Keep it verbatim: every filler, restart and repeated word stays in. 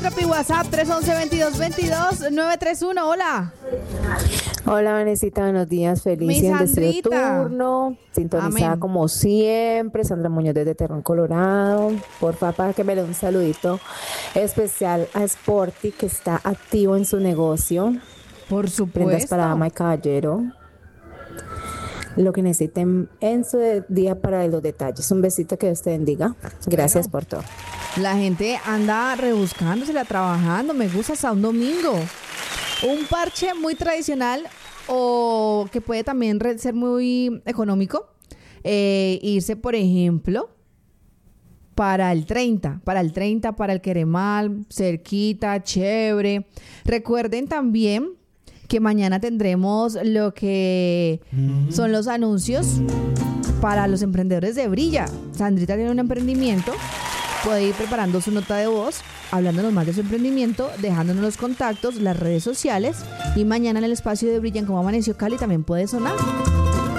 Tropi WhatsApp tres once, veintidós veintidós, nueve tres uno. Hola. Hola, Vanesita, buenos días. Feliz Mi y bendecido Sandrita. turno. Sintonizada Amén. como siempre. Sandra Muñoz desde Terrón, Colorado. Porfa, para que me dé un saludito especial a Sporty, que está activo en su negocio. Por Prendas supuesto. para dama y caballero. Lo que necesiten en su día para los detalles. Un besito, que Dios te bendiga. Gracias Bueno. por todo. La gente anda rebuscándosela, trabajando. Me gusta hasta un domingo. Un parche muy tradicional o que puede también re- ser muy económico. Eh, irse, por ejemplo, para el treinta, para el treinta, para el Queremal, cerquita, chévere. Recuerden también que mañana tendremos lo que son los anuncios para los emprendedores de Brilla. Sandrita tiene un emprendimiento, puede ir preparando su nota de voz, hablándonos más de su emprendimiento, dejándonos los contactos, las redes sociales, y mañana en el espacio de Brilla en Cómo Amaneció Cali también puede sonar.